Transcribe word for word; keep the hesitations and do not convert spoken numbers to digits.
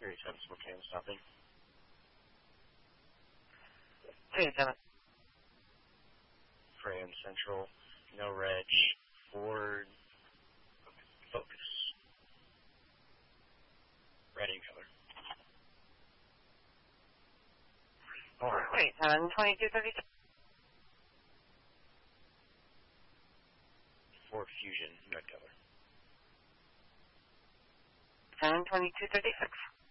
thirty-seven Spokane stopping. thirty-seven. Fram Central, no reg, Ford, Focus. Ready color. thirty-seven, twenty-two thirty-six. Ford Fusion, red color. seven twenty-two thirty-six.